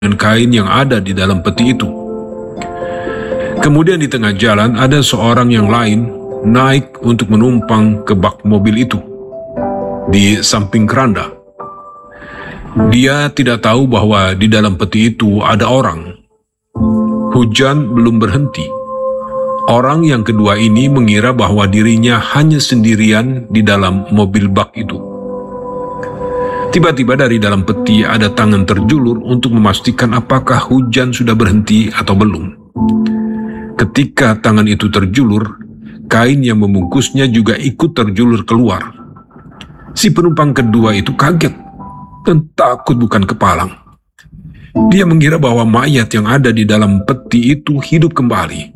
dengan kain yang ada di dalam peti itu. Kemudian di tengah jalan ada seorang yang lain naik untuk menumpang ke bak mobil itu di samping keranda. Dia tidak tahu bahwa di dalam peti itu ada orang. Hujan belum berhenti. Orang yang kedua ini mengira bahwa dirinya hanya sendirian di dalam mobil bak itu. Tiba-tiba dari dalam peti ada tangan terjulur untuk memastikan apakah hujan sudah berhenti atau belum. Ketika tangan itu terjulur, kain yang membungkusnya juga ikut terjulur keluar. Si penumpang kedua itu kaget dan takut bukan kepalang. Dia mengira bahwa mayat yang ada di dalam peti itu hidup kembali.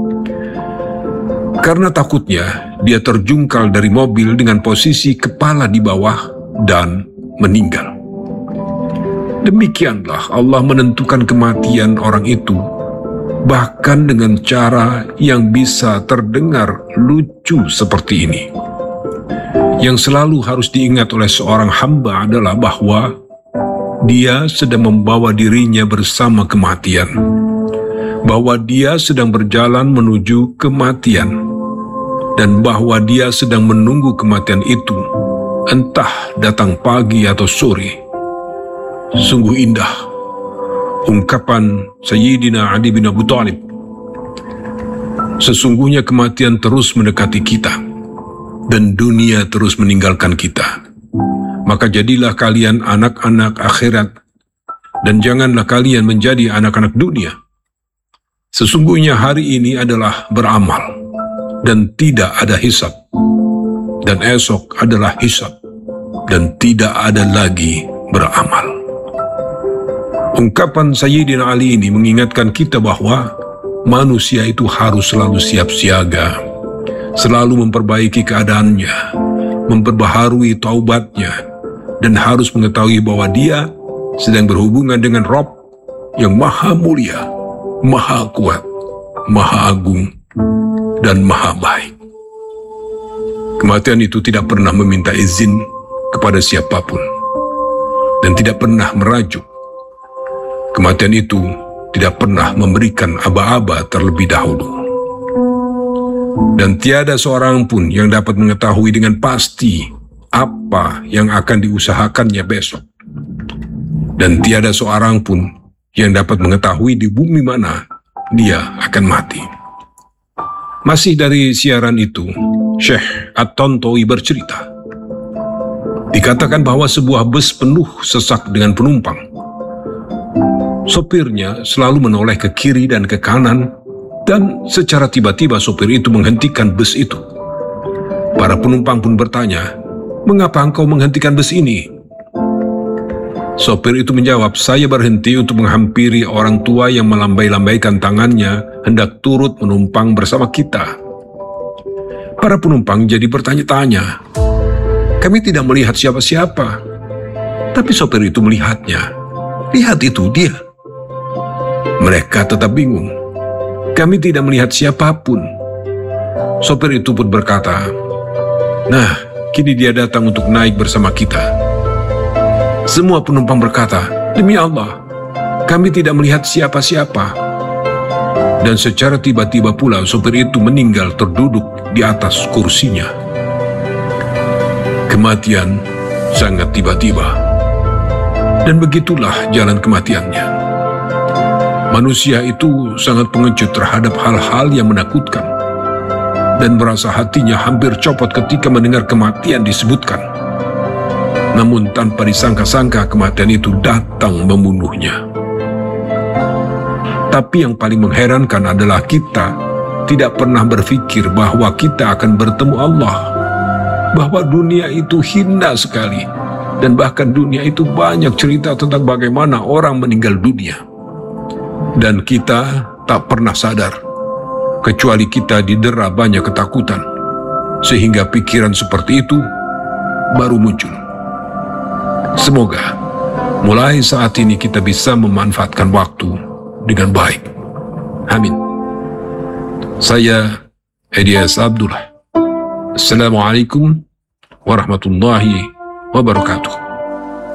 Karena takutnya, dia terjungkal dari mobil dengan posisi kepala di bawah dan meninggal. Demikianlah Allah menentukan kematian orang itu, bahkan dengan cara yang bisa terdengar lucu seperti ini. Yang selalu harus diingat oleh seorang hamba adalah bahwa dia sedang membawa dirinya bersama kematian, bahwa dia sedang berjalan menuju kematian, dan bahwa dia sedang menunggu kematian itu, entah datang pagi atau sore. Sungguh indah ungkapan Sayyidina Ali bin Abi Thalib. Sesungguhnya kematian terus mendekati kita, dan dunia terus meninggalkan kita. Maka jadilah kalian anak-anak akhirat, dan janganlah kalian menjadi anak-anak dunia. Sesungguhnya hari ini adalah beramal, dan tidak ada hisab. Dan esok adalah hisab, dan tidak ada lagi beramal. Ungkapan Sayyidina Ali ini mengingatkan kita bahwa manusia itu harus selalu siap siaga, selalu memperbaiki keadaannya, memperbaharui taubatnya, dan harus mengetahui bahwa dia sedang berhubungan dengan Rabb yang maha mulia, maha kuat, maha agung, dan maha baik. Kematian itu tidak pernah meminta izin kepada siapapun dan tidak pernah merajuk. Kematian itu tidak pernah memberikan aba-aba terlebih dahulu. Dan tiada seorang pun yang dapat mengetahui dengan pasti apa yang akan diusahakannya besok. Dan tiada seorang pun yang dapat mengetahui di bumi mana dia akan mati. Masih dari siaran itu, Syekh At-Tontowi bercerita. Dikatakan bahwa sebuah bus penuh sesak dengan penumpang. Sopirnya selalu menoleh ke kiri dan ke kanan, dan secara tiba-tiba sopir itu menghentikan bus itu. Para penumpang pun bertanya, "Mengapa engkau menghentikan bus ini?" Sopir itu menjawab, "Saya berhenti untuk menghampiri orang tua yang melambai-lambaikan tangannya hendak turut menumpang bersama kita." Para penumpang jadi bertanya-tanya, "Kami tidak melihat siapa-siapa." Tapi sopir itu melihatnya. "Lihat itu, dia." Mereka tetap bingung. "Kami tidak melihat siapapun." Sopir itu pun berkata, "Nah, kini dia datang untuk naik bersama kita." Semua penumpang berkata, "Demi Allah, kami tidak melihat siapa-siapa." Dan secara tiba-tiba pula sopir itu meninggal terduduk di atas kursinya. Kematian sangat tiba-tiba. Dan begitulah jalan kematiannya. Manusia itu sangat pengecut terhadap hal-hal yang menakutkan, dan merasa hatinya hampir copot ketika mendengar kematian disebutkan. Namun tanpa disangka-sangka kematian itu datang membunuhnya. Tapi yang paling mengherankan adalah kita tidak pernah berpikir bahwa kita akan bertemu Allah, bahwa dunia itu hina sekali, dan bahkan dunia itu banyak cerita tentang bagaimana orang meninggal dunia. Dan kita tak pernah sadar, kecuali kita didera banyak ketakutan, sehingga pikiran seperti itu baru muncul. Semoga mulai saat ini kita bisa memanfaatkan waktu dengan baik. Amin. Saya Elias Abdullah. Assalamualaikum warahmatullahi wabarakatuh.